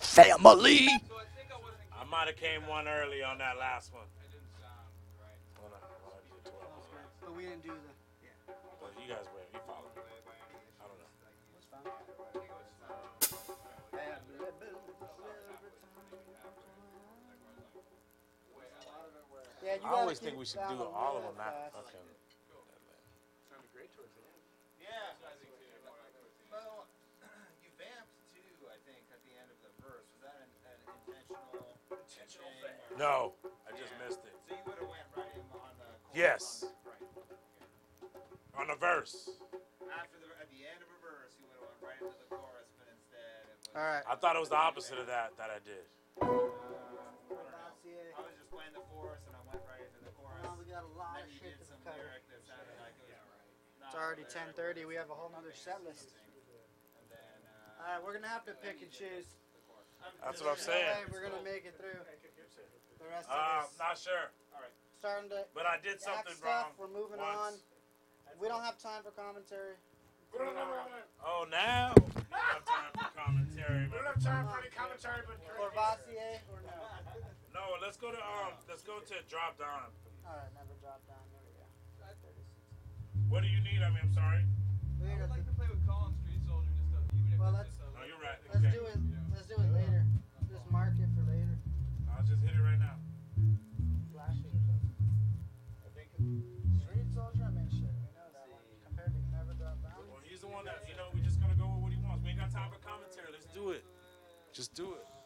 family. I might have came one early on that last one. When I did 12. But we didn't do the. But you guys were. You followed me. I don't know. That's fine. Yeah, you I always think we should do all of them. Not fucking. Sounded great towards the end. Yeah. Well, you vamped too, I think, at the end of the verse. Was that an intentional thing? No, I just missed it. So you would have went right in on the chorus. Yes. Right. On the verse. At the end of a verse, you would have went right into the chorus, but instead it was. All right. I thought it was the opposite of that I did. I was just playing the chorus and I went right into the chorus. We got a lot Then of you shit did to some cover. lyric that sounded like it was. It's already 10:30. We have a whole nother set list. And then. All right, we're gonna have to pick and choose. That's what I'm No saying. way we're gonna make it through the rest of this. Not sure. Starting to But I did act something stuff. wrong. We're moving once. on. We don't have time for commentary. Oh, now? We don't have time for commentary. We don't have time for any commentary, but Corvassier or no? No, let's go to drop down. All right, never drop down. There we go. 36. What do you need? I'm sorry. We I would got like the- to play with Colin Street Soldier just to, even if Well, it's just a No, you're right. Let's Okay. do it. Let's do it later. Just mark it for later. I'll just hit it right now. Flash it or something. I think. Street Soldier, I mean, shit. We know that one. Compared to Never Drop Down. Well, he's the one that, we just gonna go with what he wants. We ain't got time for commentary. Let's do it. Just do it.